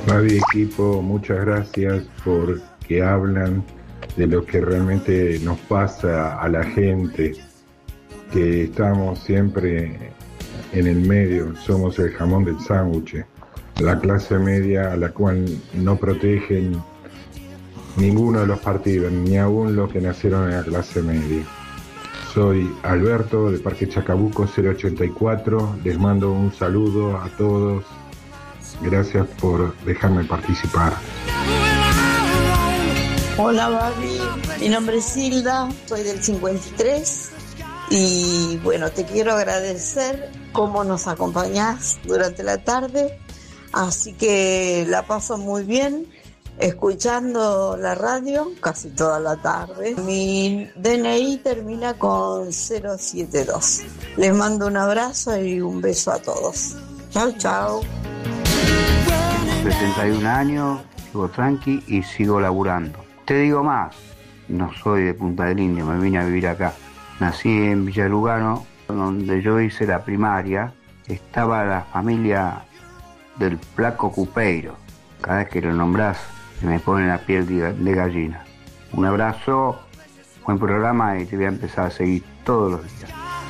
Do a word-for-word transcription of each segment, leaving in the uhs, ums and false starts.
Babi, equipo, muchas gracias por que hablan de lo que realmente nos pasa a la gente, que estamos siempre en el medio, somos el jamón del sándwich, la clase media a la cual no protegen ninguno de los partidos, ni aún los que nacieron en la clase media. Soy Alberto de Parque Chacabuco cero ochenta y cuatro, les mando un saludo a todos, gracias por dejarme participar. Hola Babi, mi nombre es Hilda, soy del cincuenta y tres y bueno, te quiero agradecer cómo nos acompañás durante la tarde, así que la paso muy bien escuchando la radio casi toda la tarde. Mi D N I termina con cero siete dos. Les mando un abrazo y un beso a todos. Chau, chau. setenta y un años, sigo tranqui y sigo laburando. Te digo más, no soy de Punta del Indio, me vine a vivir acá. Nací en Villa Lugano, donde yo hice la primaria. Estaba la familia del Flaco Cupeiro. Cada vez que lo nombrás, se me pone la piel de gallina. Un abrazo, buen programa y te voy a empezar a seguir todos los días.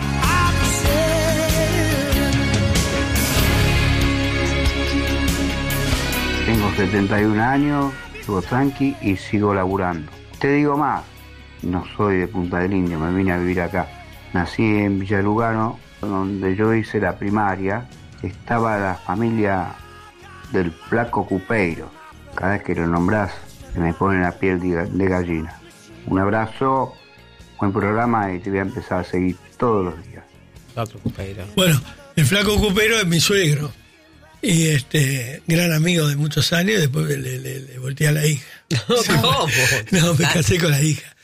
Tengo setenta y un años, sigo tranqui y sigo laburando. Te digo más, no soy de Punta del Indio, me vine a vivir acá. Nací en Villa Lugano, donde yo hice la primaria. Estaba la familia del Flaco Cupeiro. Cada vez que lo nombrás, se me pone la piel de gallina. Un abrazo, buen programa y te voy a empezar a seguir todos los días. Flaco Cupeiro. Bueno, el Flaco Cupeiro es mi suegro. Y este, gran amigo de muchos años, después le, le, le volteé a la hija. ¿Cómo? No, me casé con la hija.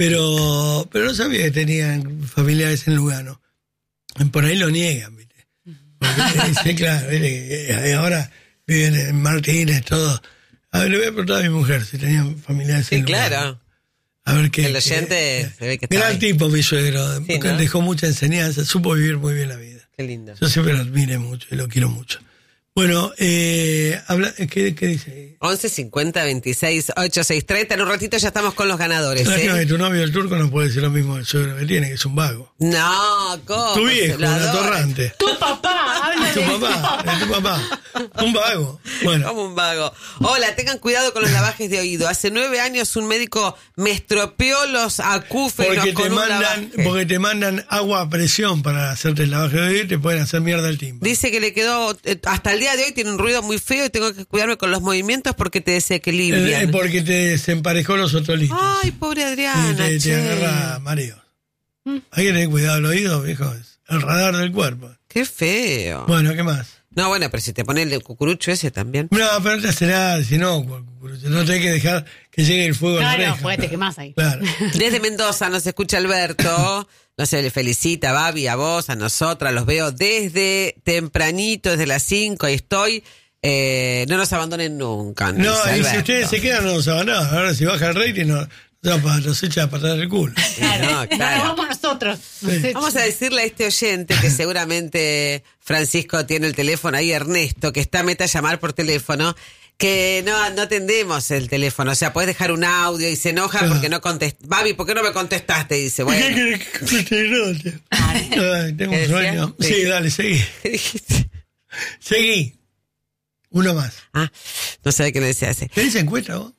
Pero, pero no sabía que tenían familiares en Lugano. Por ahí lo niegan, ¿viste? Porque dice, claro, ¿viste? Ahora viven en Martínez, todo. A ver, le voy a preguntar a mi mujer si tenían familiares sí, en Lugano. Claro. A ver qué. El oyente que, se ve que está gran ahí. tipo, mi suegro, Sí, porque ¿no? él dejó mucha enseñanza, supo vivir muy bien la vida. Qué lindo. Yo siempre lo admiré mucho y lo quiero mucho. Bueno, eh, habla, ¿qué, ¿qué dice ahí? once cincuenta veintiséis ochenta y seis treinta. En un ratito ya estamos con los ganadores. Lástima ¿eh? que tu novio el turco no puede decir lo mismo del suegro que tiene, que es un vago. No, ¿cómo? Tu viejo, Se lo un adora. atorrante. Tu papá, habla Tu de papá, de tu papá. Un vago. Bueno, Como un vago. Hola, tengan cuidado con los lavajes de oído. Hace nueve años un médico me estropeó los acúferos porque con te un mandan, lavaje. porque te mandan agua a presión para hacerte el lavaje de oído y te pueden hacer mierda el timbre. Dice que le quedó, eh, hasta el día de hoy tiene un ruido muy feo y tengo que cuidarme con los movimientos porque te desequilibran. Eh, porque te desemparejó los otolitos. Ay, pobre y Adriana, te, te che. agarra mareo. Hay que tener cuidado el oído, viejo. Es el radar del cuerpo. Qué feo. Bueno, ¿qué más? No, bueno, pero si te pone el de cucurucho ese también. No, pero no te hace nada, si no, cucurucho. No tenés que dejar que llegue el fuego a la Claro, oreja. pues te quemás ahí. Claro. Desde Mendoza nos escucha Alberto. No sé, le felicita a Babi, a vos, a nosotras. Los veo desde tempranito, desde las cinco. Ahí estoy. Eh, no nos abandonen nunca. No, dice y si Alberto. ustedes se quedan, no nos abandonan. Ahora, si baja el rating, no, no, nos echa para atrás del culo. Claro, No, claro. Nos vamos nosotros. Sí. Vamos a decirle a este oyente que seguramente Francisco tiene el teléfono ahí, Ernesto, que está meta a llamar por teléfono, que no, no atendemos el teléfono. O sea, puedes dejar un audio y se enoja Claro. porque no contestaste. Babi, ¿por qué no me contestaste? Dice, bueno. ¿Qué querés que conteste? No, tío. Ay, tengo ¿Qué un sueño. decía? Sí, dale, seguí. ¿Qué dijiste? Seguí. Uno más. Ah, no sabe qué le decía ese. ¿Qué dice encuesta vos?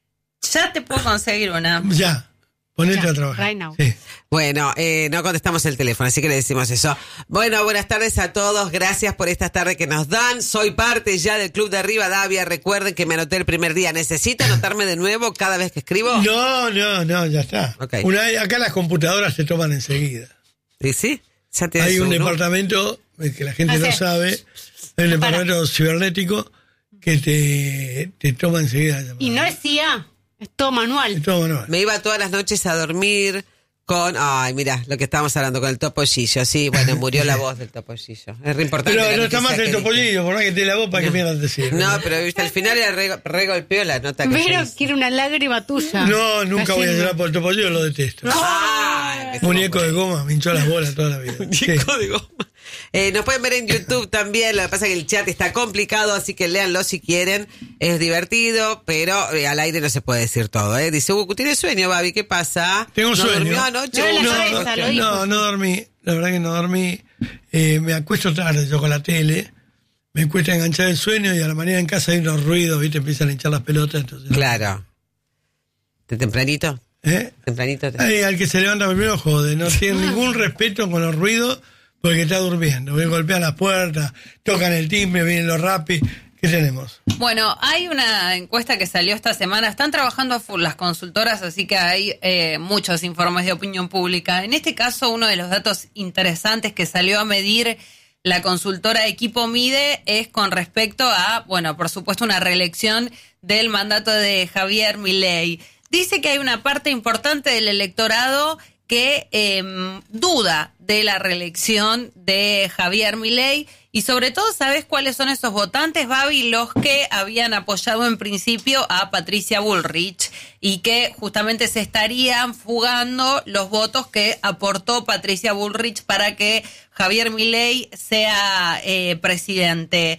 Ya te puedo conseguir una. Ya. Ponete Ya, a trabajar. right now. Sí. Bueno, eh, no contestamos el teléfono, así que le decimos eso. Bueno, buenas tardes a todos. Gracias por estas tardes que nos dan. Soy parte ya del Club de Rivadavia. Recuerden que me anoté el primer día. ¿Necesito anotarme de nuevo cada vez que escribo? No, no, no, ya está. Ok. Una, acá las computadoras se toman enseguida. ¿Y sí? Ya te Hay un uno. departamento, eh, que la gente Ah, no sí. sabe, hay un departamento cibernético que te, te toma enseguida la llamada. Y no es I A, es todo manual. Es todo manual. Me iba todas las noches a dormir con... Ay, mira, lo que estábamos hablando con el topollillo. Sí, bueno, murió la voz del topollillo. Es re importante. Pero la no está noticia más que el dije. topollillo, por más que te la voz, ¿para qué mierda te sirve? No, pero viste, al final era re, re golpeó la nota que yo Pero hice. quiere una lágrima tuya. No, nunca voy a Haciendo- llorar por el topollillo, lo detesto. Ay, Muñeco de goma, me hinchó las bolas toda la vida. Muñeco de goma. Eh, nos pueden ver en YouTube también, lo que pasa es que el chat está complicado, así que léanlo si quieren, es divertido, pero eh, al aire no se puede decir todo, ¿eh? Dice, Hugo, ¿tienes sueño, Babi? ¿Qué pasa? Tengo ¿No sueño. durmió anoche? No, No, cabeza, lo no, dijo. no, no dormí, la verdad que no dormí. Eh, me acuesto tarde yo con la tele, me cuesta enganchar el sueño y a la mañana en casa hay unos ruidos, ¿viste? Empiezan a hinchar las pelotas. Entonces, no. Claro. ¿De tempranito? ¿Eh? Tempranito. Te... Ay, al que se levanta primero jode, no tiene ningún respeto con los ruidos porque está durmiendo. Golpean las puertas, tocan el timbre, vienen los rapis. ¿Qué tenemos? Bueno, hay una encuesta que salió esta semana. Están trabajando a full las consultoras, así que hay eh, muchos informes de opinión pública. En este caso, uno de los datos interesantes que salió a medir la consultora Equipo Mide es con respecto a, bueno, por supuesto, una reelección del mandato de Javier Milei. Dice que hay una parte importante del electorado que eh, duda de la reelección de Javier Milei y sobre todo, ¿sabes cuáles son esos votantes, Babi? Los que habían apoyado en principio a Patricia Bullrich y que justamente se estarían fugando los votos que aportó Patricia Bullrich para que Javier Milei sea eh, presidente.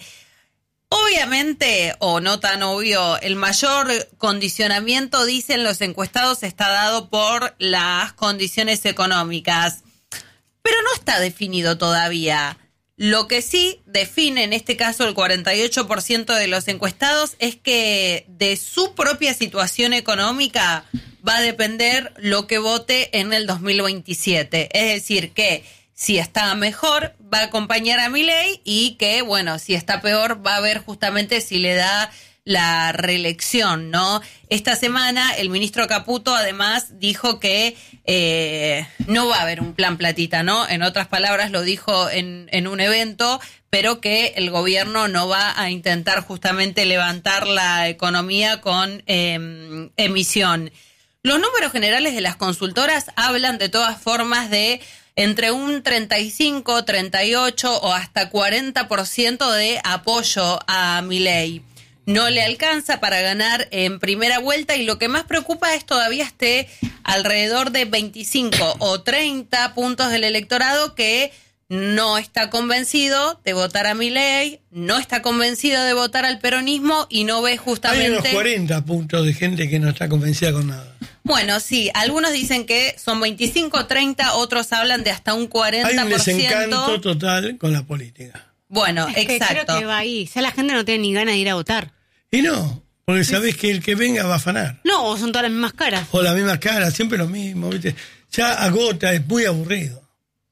Obviamente, o no tan obvio, el mayor condicionamiento, dicen los encuestados, está dado por las condiciones económicas. Pero no está definido todavía. Lo que sí define, en este caso el cuarenta y ocho por ciento de los encuestados, es que de su propia situación económica va a depender lo que vote en el dos mil veintisiete. Es decir, que si está mejor, va a acompañar a Milei y que, bueno, si está peor, va a ver justamente si le da la reelección, ¿no? Esta semana el ministro Caputo además dijo que eh, no va a haber un plan platita, ¿no? En otras palabras lo dijo en, en un evento, pero que el gobierno no va a intentar justamente levantar la economía con eh, emisión. Los números generales de las consultoras hablan de todas formas de entre un treinta y cinco, treinta y ocho o hasta cuarenta por ciento de apoyo a Milei. No le alcanza para ganar en primera vuelta y lo que más preocupa es todavía esté alrededor de veinticinco o treinta puntos del electorado que no está convencido de votar a Milei, no está convencido de votar al peronismo y no ve justamente... Hay unos cuarenta puntos de gente que no está convencida con nada. Bueno, sí, algunos dicen que son veinticinco, treinta, otros hablan de hasta un cuarenta por ciento. Hay un desencanto total con la política. Bueno, es que exacto. creo que va ahí. O sea, la gente no tiene ni ganas de ir a votar. Y no, porque sabés que el que venga va a afanar. No, o son todas las mismas caras. O las mismas caras, siempre lo mismo, ¿viste? Ya agota, es muy aburrido.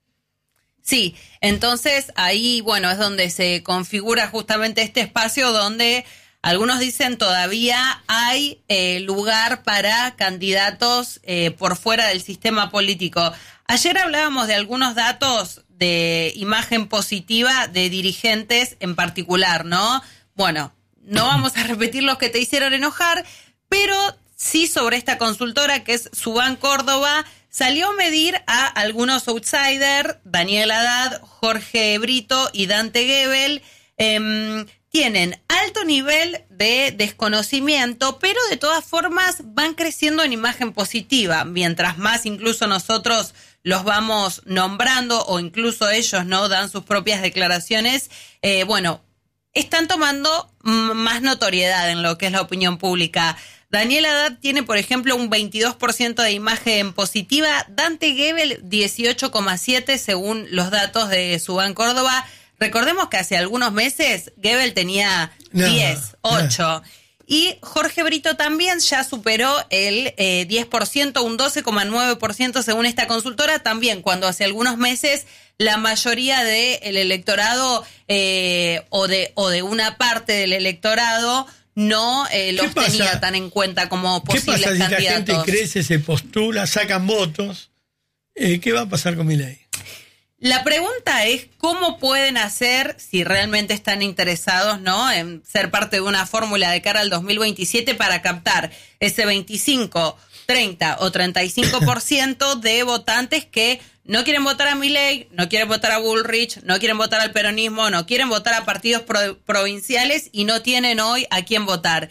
Sí, entonces ahí, bueno, es donde se configura justamente este espacio donde algunos dicen todavía hay eh, lugar para candidatos eh, por fuera del sistema político. Ayer hablábamos de algunos datos de imagen positiva de dirigentes en particular, ¿no? Bueno, no vamos a repetir los que te hicieron enojar, pero sí sobre esta consultora que es Subán Córdoba, salió a medir a algunos outsiders, Daniel Haddad, Jorge Brito y Dante Gebel, eh, tienen alto nivel de desconocimiento, pero de todas formas van creciendo en imagen positiva, mientras más incluso nosotros los vamos nombrando o incluso ellos no dan sus propias declaraciones, eh, bueno, están tomando m- más notoriedad en lo que es la opinión pública. Daniel Haddad tiene, por ejemplo, un veintidós por ciento de imagen positiva, Dante Gebel dieciocho coma siete según los datos de Subán Córdoba. Recordemos que hace algunos meses Gebel tenía no, diez, ocho. No. Y Jorge Brito también ya superó el eh, diez por ciento, un doce coma nueve por ciento según esta consultora, también cuando hace algunos meses la mayoría del electorado eh, o, de, o de una parte del electorado no eh, los tenía tan en cuenta como posibles candidatos. ¿Qué pasa si candidatos? la gente crece, se postula, sacan votos? Eh, ¿Qué va a pasar con Milei? La pregunta es cómo pueden hacer, si realmente están interesados, ¿no?, en ser parte de una fórmula de cara al dos mil veintisiete para captar ese veinticinco, treinta o treinta y cinco por ciento de votantes que no quieren votar a Milei, no quieren votar a Bullrich, no quieren votar al peronismo, no quieren votar a partidos pro- provinciales y no tienen hoy a quién votar.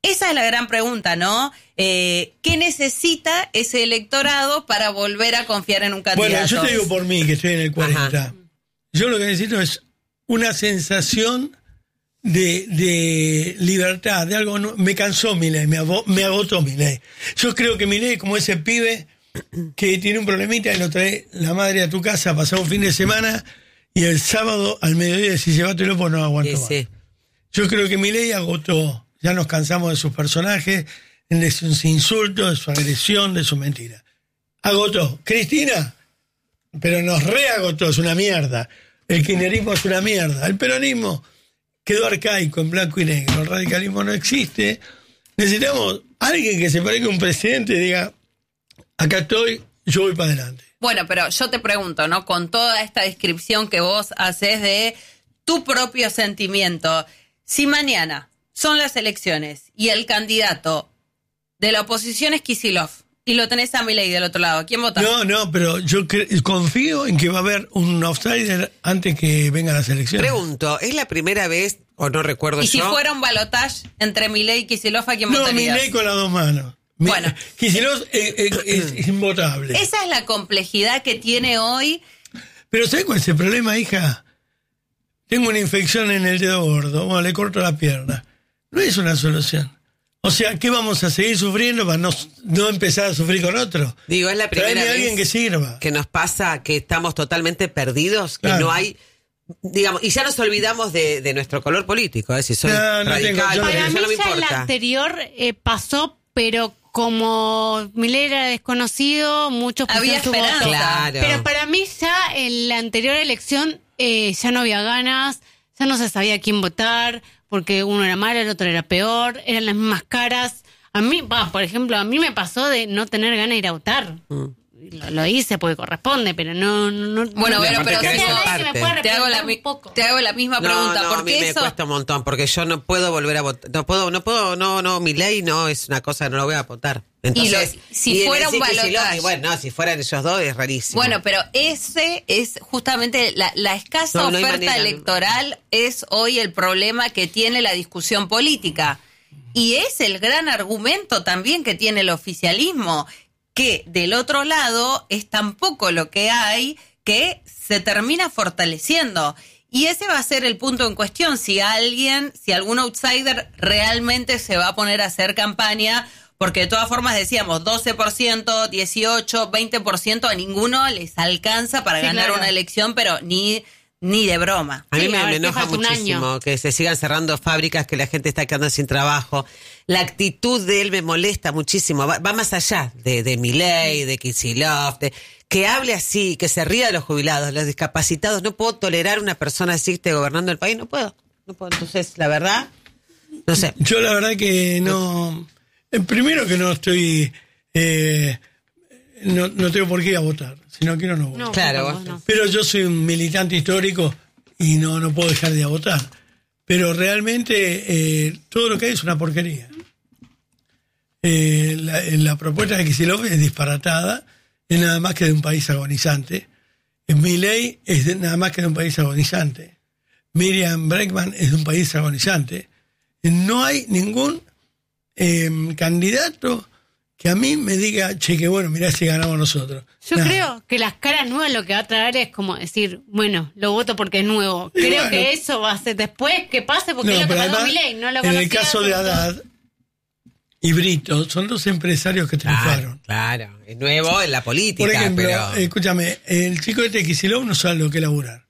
esa es la gran pregunta, ¿no? Eh, ¿Qué necesita ese electorado para volver a confiar en un candidato? Bueno, yo te digo por mí, que estoy en el cuarenta. Ajá. Yo lo que necesito es una sensación de, de libertad, de algo. No, me cansó Milei, me, abo, me agotó Milei. Yo creo que Milei, como ese pibe que tiene un problemita y lo trae la madre a tu casa a pasar un fin de semana y el sábado al mediodía decís, llévatelo, pues no aguanto Sí, más. sí. Yo creo que Milei agotó. Ya nos cansamos de sus personajes, de sus insultos, de su agresión, de su mentira. Agotó. Cristina, pero nos reagotó, es una mierda. El kirchnerismo es una mierda. El peronismo quedó arcaico, en blanco y negro. El radicalismo no existe. Necesitamos alguien que se parezca a un presidente y diga, acá estoy, yo voy para adelante. Bueno, pero yo te pregunto, ¿no? Con toda esta descripción que vos haces de tu propio sentimiento, si mañana son las elecciones y el candidato de la oposición es Kicillof y lo tenés a Milei del otro lado, ¿quién votás? No, no, pero yo cre- confío en que va a haber un outsider antes que vengan las elecciones. Pregunto, ¿es la primera vez, o no recuerdo Y yo? si fuera un balotaje entre Milei y Kicillof, ¿a quién No, votarías? Milei con las dos manos. Mi- Bueno. Kicillof es, es- es invotable. Esa es la complejidad que tiene hoy. Pero ¿sabes cuál es el problema, hija? Tengo una infección en el dedo gordo, bueno, le corto la pierna. No es una solución. O sea, ¿qué vamos a seguir sufriendo para no, no empezar a sufrir con otro? Digo, es la primera Tráeme a vez alguien que sirva. que nos pasa que estamos totalmente perdidos, que Claro. no hay, digamos, y ya nos olvidamos de, de nuestro color político, ¿eh? Si soy No, no radical, tengo- yo no pero Para tengo- ya mí no me ya el importa. anterior eh, pasó, pero como Milei era desconocido, muchos Había pusieron su esperanza. voto. Claro. Pero para mí ya en la anterior elección eh, ya no había ganas, ya no se sabía quién votar, porque uno era malo, el otro era peor, eran las mismas caras. A mí, va, por ejemplo, a mí me pasó de no tener ganas de ir a votar. Mm. Lo, lo hice porque corresponde, pero no... no Bueno, no, bueno, aparte pero que eso- eso ¿Sabés que me puede te hago, la, representar mi- un poco? te hago la misma No, pregunta. no, a porque mí me eso, cuesta un montón, porque yo no puedo volver a votar, no puedo, no puedo, no, no, no, no, mi ley no es una cosa, no lo voy a votar. Entonces, Y lo- si y fuera decir un que si lo- balotaje. y bueno, no, si fueran ellos dos es rarísimo. Bueno, pero ese es justamente la, la escasa No, no hay oferta manera, no. electoral es hoy el problema que tiene la discusión política. Y es el gran argumento también que tiene el oficialismo, que del otro lado es tan poco lo que hay que se termina fortaleciendo. Y ese va a ser el punto en cuestión, si alguien, si algún outsider realmente se va a poner a hacer campaña, porque de todas formas decíamos doce por ciento, dieciocho, veinte por ciento, a ninguno les alcanza para Sí, ganar claro. una elección, pero ni, ni de broma. A mí Sí, me, a ver, me que enoja falta un muchísimo año. que se sigan cerrando fábricas, que la gente está quedando sin trabajo. La actitud de él me molesta muchísimo. Va, va más allá de, de Milei, de Kicillof, de, que hable así, que se ría de los jubilados, los discapacitados. No puedo tolerar una persona así que esté gobernando el país. No puedo. No puedo. Entonces, la verdad, no sé. Yo la verdad que no... eh, Primero que no estoy... eh, no, no tengo por qué ir a votar. Si no quiero, no voto. No, Claro, vos vos- no. Pero yo soy un militante histórico y no, no puedo dejar de ir a votar. Pero realmente eh, todo lo que hay es una porquería. Eh, la, la propuesta de Kicillof es disparatada, es nada más que de un país agonizante. Milei es de, nada más que de un país agonizante. Miriam Bregman es de un país agonizante. No hay ningún eh, candidato que a mí me diga, che, que bueno, mirá si ganamos nosotros. Yo Nada. creo que las caras nuevas lo que va a traer es como decir, bueno, lo voto porque es nuevo. Y Creo bueno. que eso va a ser después que pase porque No, es lo que pero pasó además, Milei, no lo en el conocía, caso de sobre todo. Haddad y Brito, son dos empresarios que triunfaron. Claro, claro. Es nuevo en la política, Por ejemplo, pero... escúchame, el chico este de Kicillof no sabe lo que es laburar.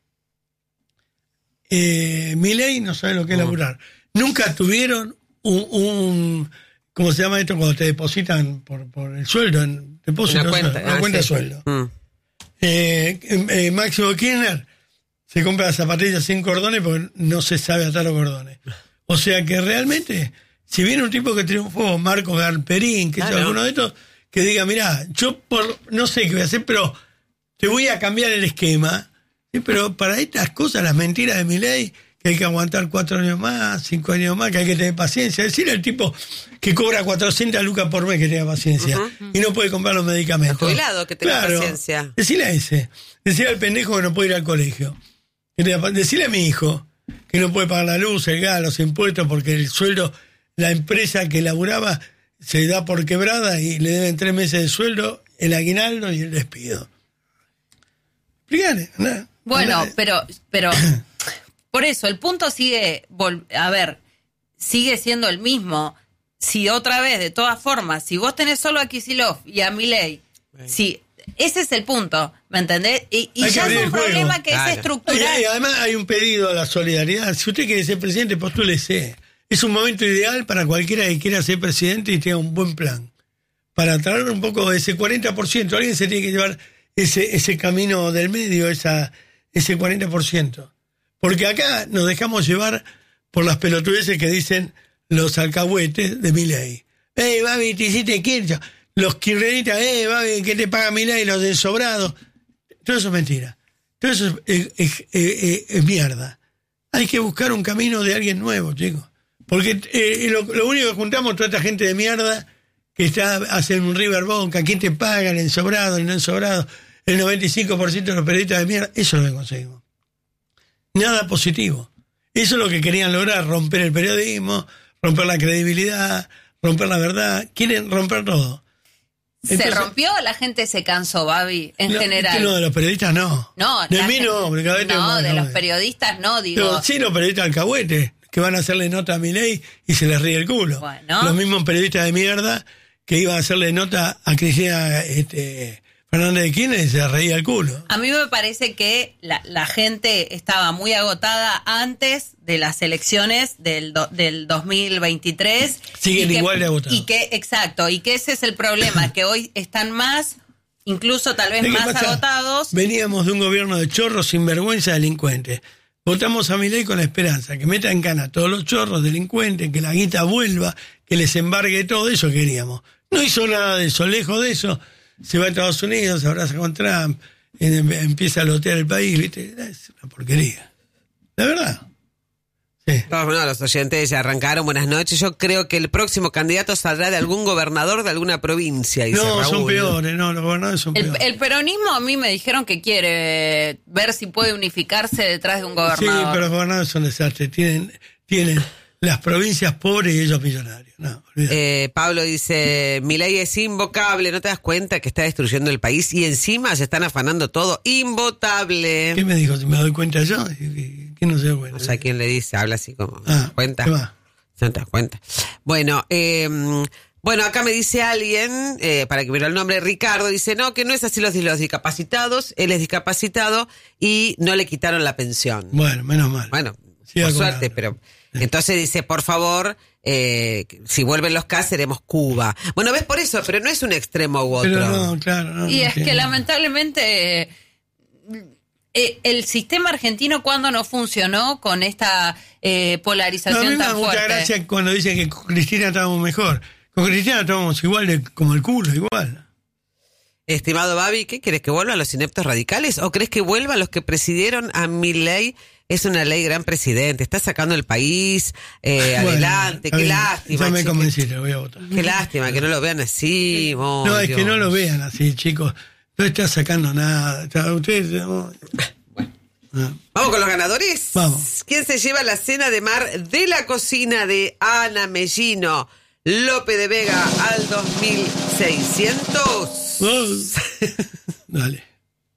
Eh, Milei no sabe lo que es Mm. laburar. Nunca tuvieron un, un- ¿cómo se llama esto? Cuando te depositan por, por el sueldo, en depósito, Una cuenta, una ah, cuenta de sí. sueldo. Mm. Eh, eh, Máximo Kirchner se compra las zapatillas sin cordones porque no se sabe atar los cordones. O sea que realmente, si viene un tipo que triunfó, Marco Garperín, que es Claro. alguno de estos, que diga, mirá, yo por no sé qué voy a hacer, pero te voy a cambiar el esquema. Sí, pero para estas cosas, las mentiras de Milei, que hay que aguantar cuatro años más, cinco años más, que hay que tener paciencia. Decirle al tipo que cobra cuatrocientas lucas por mes que tenga paciencia y no puede comprar los medicamentos. El jubilado que tenga Claro, paciencia. Decirle a ese. Decirle al pendejo que no puede ir al colegio. Que tenga pa- Decirle a mi hijo que no puede pagar la luz, el gas, los impuestos, porque el sueldo la empresa que laburaba se da por quebrada y le deben tres meses de sueldo, el aguinaldo y el despido. Explícale, nada. Bueno, Andá. pero, pero por eso, el punto sigue, vol- a ver, sigue siendo el mismo. Si otra vez, de todas formas, si vos tenés solo a Kicillof y a Milei, si ese es el punto, ¿me entendés? Y, y Hay que ya abrir es el un juego. problema que Claro. es estructural. Y, y además hay un pedido a la solidaridad. Si usted quiere ser presidente, postúlese. Es un momento ideal para cualquiera que quiera ser presidente y tenga un buen plan. Para traer un poco de ese cuarenta por ciento. Alguien se tiene que llevar ese, ese camino del medio, esa, ese cuarenta por ciento. Porque acá nos dejamos llevar por las pelotudeces que dicen los alcahuetes de Milei. ¡Eh, Babi, te hiciste Kirchner! Los kirchneristas, ¡eh, Babi, ¿qué te paga Milei? Los desobrados. Todo eso es mentira. Todo eso es, es, es, es, es mierda. Hay que buscar un camino de alguien nuevo, chicos. Porque eh, lo, lo único que juntamos toda esta gente de mierda que está hacen un River Boca, ¿quién te paga? El ensobrado, el no ensobrado, el noventa y cinco por ciento de los periodistas de mierda. Eso es lo que conseguimos. Nada positivo. Eso es lo que querían lograr, romper el periodismo, romper la credibilidad, romper la verdad. Quieren romper todo. Se Entonces, rompió, la gente se cansó, Babi, en no, general. No, de los periodistas no. No, de la mí gente- no. Porque cada vez tengo no, más de los nombres. periodistas no, digo. Pero sí, los periodistas alcahuetes, que van a hacerle nota a Milei y se les ríe el culo. Bueno. Los mismos periodistas de mierda que iban a hacerle nota a Cristina este, Fernández de Kirchner y se les reía el culo. A mí me parece que la, la gente estaba muy agotada antes de las elecciones del, do- del dos mil veintitrés. Siguen Y que- igual de agotados. Y que, exacto, y que ese es el problema, que hoy están más, incluso tal vez ¿Qué más pasa? agotados. Veníamos de un gobierno de chorros, sinvergüenza, delincuentes. Votamos a Milei con la esperanza que meta en cana a todos los chorros, delincuentes, que la guita vuelva, que les embargue todo, eso queríamos. No hizo nada de eso, lejos de eso, se va a Estados Unidos, se abraza con Trump, em- empieza a lotear el país, ¿viste? Es una porquería. La verdad. Sí. No, bueno, los oyentes ya arrancaron, buenas noches. Yo creo que el próximo candidato saldrá de algún gobernador de alguna provincia. Dice No, Raúl. son peores, no, los gobernadores son El, peores. el peronismo a mí me dijeron que quiere ver si puede unificarse detrás de un Sí, gobernador. pero los gobernadores son desastres, tienen, tienen las provincias pobres y ellos millonarios. No, olvídate. Eh, Pablo dice, Milei es invocable, ¿no te das cuenta que está destruyendo el país? Y encima se están afanando todo, invotable. ¿Qué me dijo? Si me doy cuenta yo, ¿quién no se da cuenta? O sea, ¿quién le dice? Habla así como, ¿te Ah, das cuenta? ¿qué más? ¿No te das cuenta? Bueno, eh, bueno, acá me dice alguien, eh, para que me lo el nombre, Ricardo, dice, no, que no es así los, los discapacitados, él es discapacitado y no le quitaron la pensión. Bueno, menos mal. Bueno, Siga por cobrando. suerte, pero entonces dice, por favor, eh, si vuelven los K, seremos Cuba. Bueno, ves por eso, pero no es un extremo u otro. Pero no, claro. No, Y no es tiene- que lamentablemente eh, eh, el sistema argentino cuando no funcionó con esta eh, No, a polarización mí me da tan mucha fuerte. gracia cuando dicen que con Cristina estábamos mejor. Con Cristina estábamos igual de, como el culo, igual. Estimado Babi, ¿qué querés que vuelvan los ineptos radicales o crees que vuelvan los que presidieron a Milei? Es una ley gran presidente, está sacando el país eh, Bueno, adelante, está qué bien. lástima. Ya me chica. convenciste, lo voy a votar. Qué lástima que no lo vean así. oh, No, es que Dios. no lo vean así, chicos. No está sacando nada. Está- Ustedes. no. Ah. Vamos con los ganadores. Vamos. ¿Quién se lleva la cena de mar de la cocina de Ana Mellino López de Vega al dos mil seiscientos? Oh. Dale.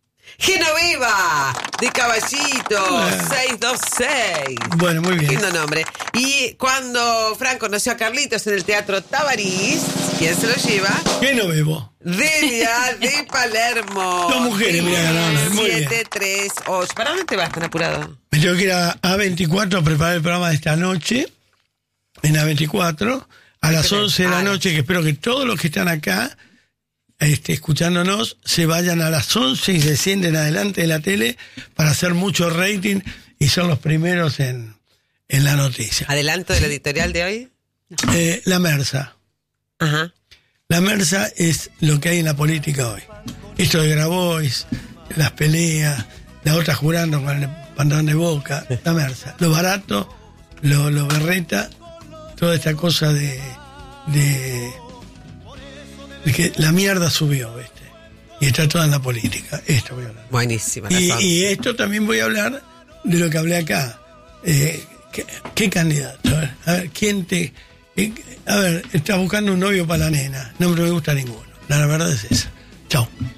Genoveva de Caballito Ah. seiscientos veintiséis. Bueno, muy bien. Lindo nombre. Y cuando Fran conoció a Carlitos en el Teatro Tabarís, ¿quién se lo lleva? ¿Qué no bebo? Delia de Palermo. Dos mujeres, mira, ganaron. Muy bien. siete tres ocho. ¿Para dónde te vas tan apurado? Me tengo que ir a A veinticuatro a preparar el programa de esta noche. En A veinticuatro. A las once de la noche, que espero que todos los que están acá este, escuchándonos se vayan a las once y se sienten adelante de la tele para hacer mucho rating y son los primeros en, en la noticia. Adelanto del editorial de hoy. Eh, la Mersa. Ajá. La Mersa es lo que hay en la política hoy. Esto de Grabois, las peleas, la otra jurando con el pantalón de Boca, la Mersa. Lo barato, lo, lo berreta, toda esta cosa de, de, de que la mierda subió, ¿viste? Y está toda en la política. Esto voy a hablar. Buenísima. Y, razón. y esto también voy a hablar de lo que hablé acá. Eh, ¿qué, qué candidato? A ver, a ver, ¿quién te Y, a ver, está buscando un novio para la nena. No me gusta ninguno. La verdad es esa. Chao.